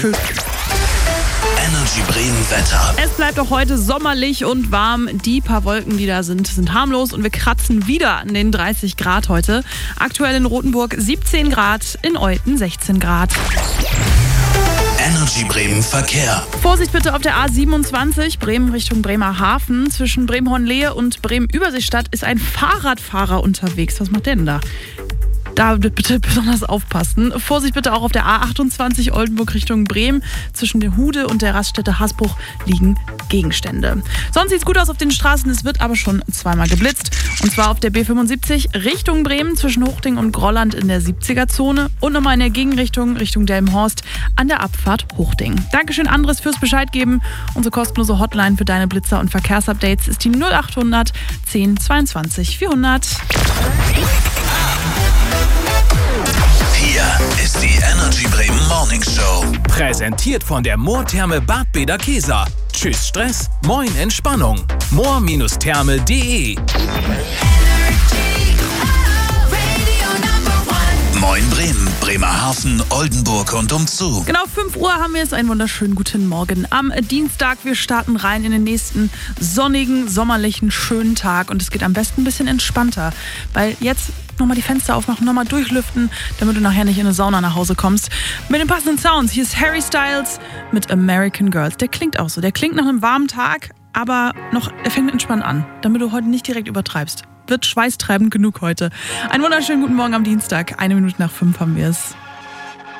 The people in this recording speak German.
Energy Bremen Wetter. Es bleibt auch heute sommerlich und warm. Die paar Wolken, die da sind harmlos und wir kratzen wieder an den 30 Grad heute. Aktuell in Rothenburg 17 Grad, in Olten 16 Grad. Energy Bremen Verkehr. Vorsicht bitte auf der A27, Bremen Richtung Bremerhaven. Zwischen Bremen-Hornlehe und Bremen-Überseestadt ist ein Fahrradfahrer unterwegs. Was macht der denn da? Da bitte besonders aufpassen. Vorsicht bitte auch auf der A28 Oldenburg Richtung Bremen. Zwischen der Hude und der Raststätte Hasbruch liegen Gegenstände. Sonst sieht's gut aus auf den Straßen, es wird aber schon zweimal geblitzt. Und zwar auf der B75 Richtung Bremen zwischen Huchting und Grolland in der 70er-Zone und nochmal in der Gegenrichtung Richtung Delmenhorst an der Abfahrt Huchting. Dankeschön Andres fürs Bescheid geben. Unsere kostenlose Hotline für deine Blitzer und Verkehrsupdates ist die 0800 10 22 400. Hier ist die Energy Bremen Morning Show. Präsentiert von der Moortherme Bad Bederkesa. Tschüss Stress, moin Entspannung. moor-therme.de. Moin Bremen, Bremerhaven, Oldenburg und umzu. Genau 5 Uhr haben wir es. Einen wunderschönen guten Morgen am Dienstag. Wir starten rein in den nächsten sonnigen, sommerlichen, schönen Tag. Und es geht am besten ein bisschen entspannter. Weil jetzt nochmal die Fenster aufmachen, nochmal durchlüften, damit du nachher nicht in eine Sauna nach Hause kommst. Mit den passenden Sounds. Hier ist Harry Styles mit American Girls. Der klingt auch so. Der klingt nach einem warmen Tag, aber er fängt entspannt an, damit du heute nicht direkt übertreibst. Wird schweißtreibend genug heute. Einen wunderschönen guten Morgen am Dienstag. 1 Minute nach 5 haben wir es.